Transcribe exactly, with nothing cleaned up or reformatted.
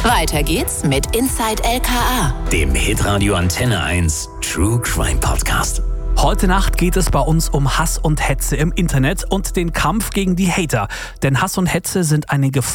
Weiter geht's mit Inside L K A, dem Hitradio Antenne eins True Crime Podcast. Heute Nacht geht es bei uns um Hass und Hetze im Internet und den Kampf gegen die Hater. Denn Hass und Hetze sind eine Gefahr